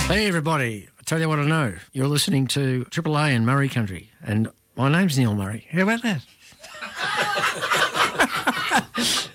Hey, everybody. I tell you what I know. You're listening to Triple A in Murray Country, and my name's Neil Murray. How about that?